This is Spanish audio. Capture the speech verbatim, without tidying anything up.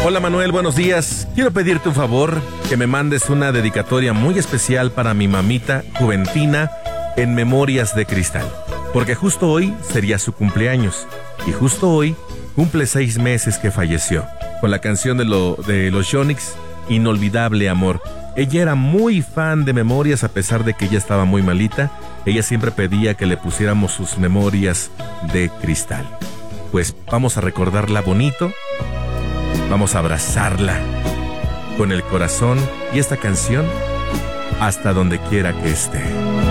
Hola Manuel, buenos días. Quiero pedirte un favor, que me mandes una dedicatoria muy especial para mi mamita Juventina en Memorias de Cristal, porque justo hoy sería su cumpleaños y justo hoy cumple seis meses que falleció, con la canción de, lo, de los Yonix, Inolvidable Amor. Ella era muy fan de Memorias a pesar de que ella estaba muy malita. Ella siempre pedía que le pusiéramos sus Memorias de Cristal. Pues vamos a recordarla bonito, vamos a abrazarla con el corazón y esta canción hasta donde quiera que esté.